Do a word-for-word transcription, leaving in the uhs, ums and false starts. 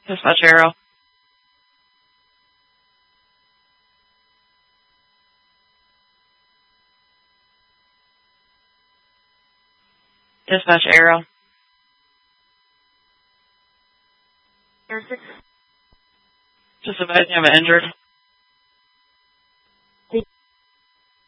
Dispatch Arrow. Dispatch Arrow. Air six. Just advising of an injured.